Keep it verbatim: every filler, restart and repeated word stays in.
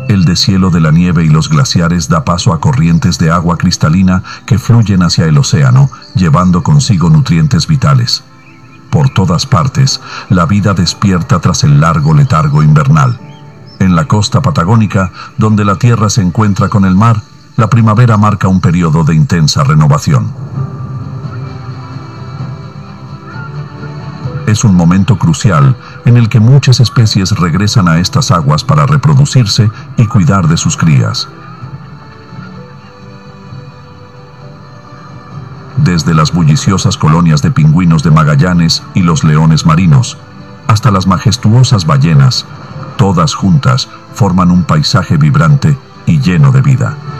El deshielo de la nieve y los glaciares da paso a corrientes de agua cristalina que fluyen hacia el océano, llevando consigo nutrientes vitales. Por todas partes, la vida despierta tras el largo letargo invernal. En la costa patagónica, donde la tierra se encuentra con el mar, la primavera marca un periodo de intensa renovación. Es un momento crucial en el que muchas especies regresan a estas aguas para reproducirse y cuidar de sus crías. Desde las bulliciosas colonias de pingüinos de Magallanes y los leones marinos, hasta las majestuosas ballenas, todas juntas forman un paisaje vibrante y lleno de vida.